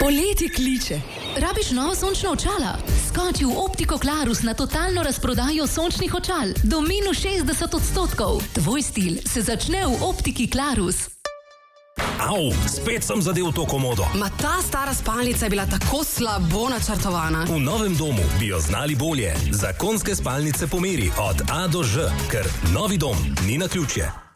Poletje kliče. Rabiš novo sončno očala? Skoči v Optiko Klarus na totalno razprodajo sončnih očal. Do -60%. Tvoj stil se začne v Optiki Klarus. Au, spet sem zadev to komodo. Ma ta stara spalnica je bila tako slabo načrtovana. V novem domu bi jo znali bolje. Zakonske spalnice po meri od A do Ž, ker novi dom ni naključje.